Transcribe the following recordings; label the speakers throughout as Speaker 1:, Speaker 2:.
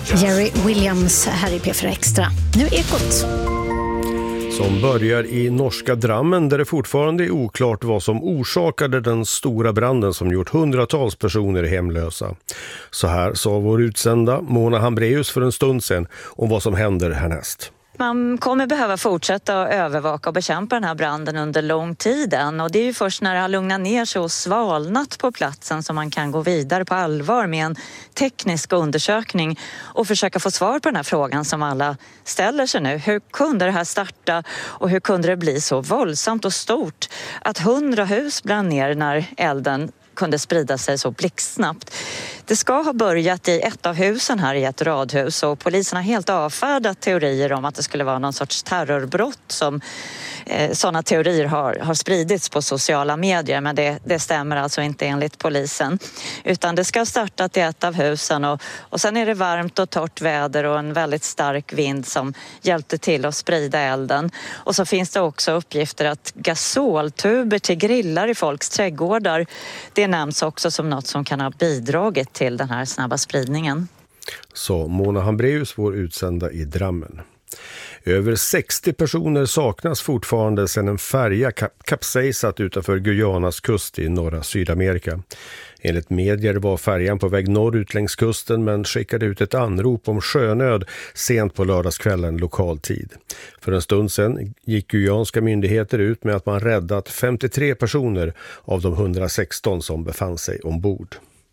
Speaker 1: Jerry Williams här i P4 Extra. Nu Ekot.
Speaker 2: Som börjar i norska Drammen där det fortfarande är oklart vad som orsakade den stora branden som gjort hundratals personer hemlösa. Så här sa vår utsända Mona Hambreus för en stund sedan om vad som händer härnäst.
Speaker 3: Man kommer behöva fortsätta att övervaka och bekämpa den här branden under lång tid än. Och det är ju först när det har lugnat ner sig och svalnat på platsen som man kan gå vidare på allvar med en teknisk undersökning och försöka få svar på den här frågan som alla ställer sig nu. Hur kunde det här starta och hur kunde det bli så våldsamt och stort att 100 hus brann ner när elden kunde sprida sig så blixtsnabbt? Det ska ha börjat i ett av husen här i ett radhus och polisen har helt avfärdat teorier om att det skulle vara någon sorts terrorbrott som sådana teorier har spridits på sociala medier, men det stämmer alltså inte enligt polisen. Utan det ska ha startat i ett av husen och sen är det varmt och torrt väder och en väldigt stark vind som hjälpte till att sprida elden. Och så finns det också uppgifter att gasoltuber till grillar i folks trädgårdar, det nämns också som något som kan ha bidragit till den här snabba spridningen.
Speaker 2: Så Mona Hambreus, vår utsända i Drammen. Över 60 personer saknas fortfarande sedan en färja kapsejsat utanför Guyanas kust i norra Sydamerika. Enligt medier var färjan på väg norrut längs kusten men skickade ut ett anrop om sjönöd sent på lördagskvällen lokal tid. För en stund sedan gick guyanska myndigheter ut med att man räddat 53 personer av de 116 som befann sig ombord.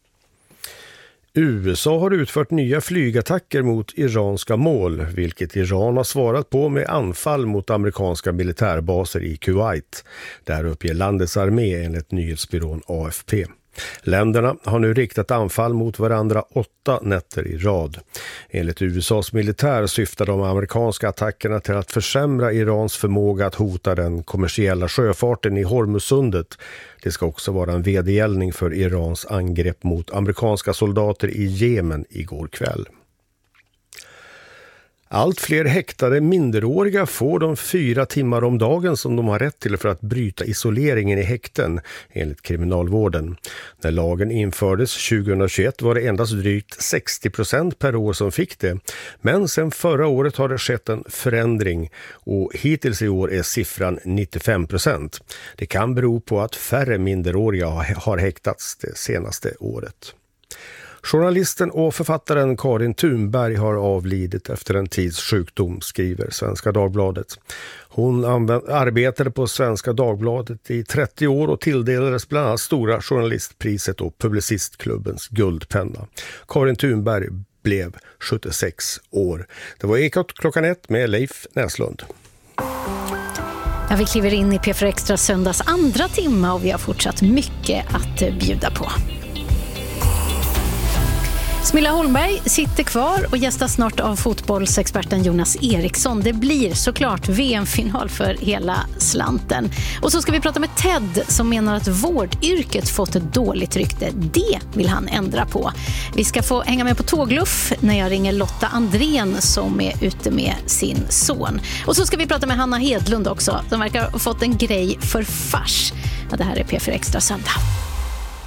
Speaker 2: USA har utfört nya flygattacker mot iranska mål, vilket Iran har svarat på med anfall mot amerikanska militärbaser i Kuwait. Där uppger landets armé enligt nyhetsbyrån AFP. Länderna har nu riktat anfall mot varandra 8 nätter i rad. Enligt USAs militär syftar de amerikanska attackerna till att försämra Irans förmåga att hota den kommersiella sjöfarten i Hormuzsundet. Det ska också vara en vedergällning för Irans angrepp mot amerikanska soldater i Jemen igår kväll. Allt fler häktade minderåriga får de 4 timmar om dagen som de har rätt till för att bryta isoleringen i häkten, enligt kriminalvården. När lagen infördes 2021 var det endast drygt 60% per år som fick det. Men sedan förra året har det skett en förändring och hittills i år är siffran 95%. Det kan bero på att färre minderåriga har häktats det senaste året. Journalisten och författaren Karin Thunberg har avlidit efter en tids sjukdom, skriver Svenska Dagbladet. Hon arbetade på Svenska Dagbladet i 30 år och tilldelades bland annat Stora journalistpriset och Publicistklubbens guldpenna. Karin Thunberg blev 76 år. Det var Ekot klockan 1 med Leif Näslund.
Speaker 1: Ja, vi kliver in i P4 Extra söndags andra timme och vi har fortsatt mycket att bjuda på. Smilla Holmberg sitter kvar och gästas snart av fotbollsexperten Jonas Eriksson. Det blir såklart VM-final för hela slanten. Och så ska vi prata med Ted som menar att vårdyrket fått ett dåligt rykte. Det vill han ändra på. Vi ska få hänga med på tågluff när jag ringer Lotta Andrén som är ute med sin son. Och så ska vi prata med Hanna Hedlund också som verkar ha fått en grej för fars. Ja, det här är P4 Extra söndag.